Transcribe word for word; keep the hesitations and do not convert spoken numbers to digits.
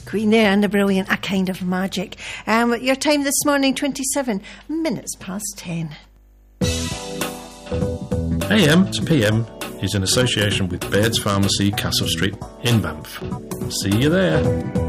Queen there and the brilliant A Kind of Magic. Um, your time this morning, twenty-seven minutes past ten. A M to P M is in association with Baird's Pharmacy, Castle Street in Banff. See you there.